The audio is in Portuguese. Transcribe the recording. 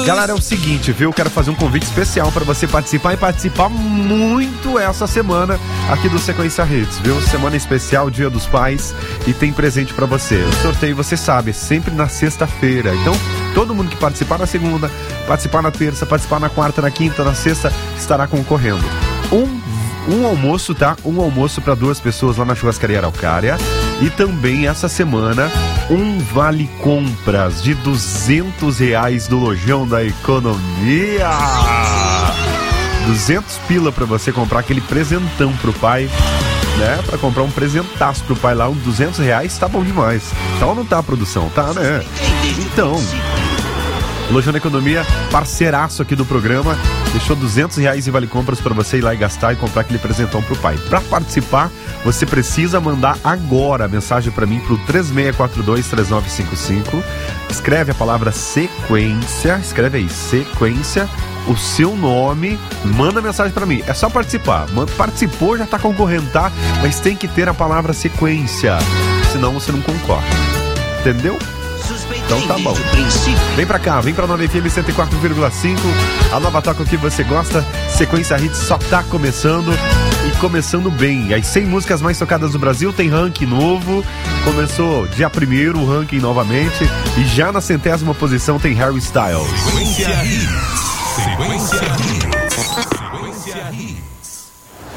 Galera, é o seguinte, viu? Eu quero fazer um convite especial para você participar e participar muito essa semana aqui do Sequência Hits, viu? Semana especial, Dia dos Pais, e tem presente para você. O sorteio, você sabe, é sempre na sexta-feira. Então, todo mundo que participar na segunda, participar na terça, participar na quarta, na quinta, na sexta, estará concorrendo. Um almoço, tá? Um almoço para 2 pessoas lá na Churrascaria Araucária. E também essa semana, um vale compras de R$200 do Lojão da Economia. 200 pila para você comprar aquele presentão pro pai, né? Pra comprar um presentaço pro pai lá, uns R$200, tá bom demais. Tá ou não tá a produção? Tá, né? Então, Lojão da Economia, parceiraço aqui do programa, deixou R$200 em vale compras para você ir lá e gastar e comprar aquele presentão pro pai. Para participar, você precisa mandar agora a mensagem para mim pro 36423955. Escreve a palavra sequência, escreve aí, sequência, o seu nome, manda mensagem para mim. É só participar. Participou, já tá concorrendo, tá? Mas tem que ter a palavra sequência, senão você não concorre. Entendeu? Então tá bom. Vem pra cá, vem pra 9FM 104,5. A nova toca que você gosta. Sequência Hits só tá começando. E começando bem. As 100 músicas mais tocadas do Brasil tem ranking novo. Começou dia 1º o ranking novamente. E já na 100ª posição tem Harry Styles. Sequência Hits.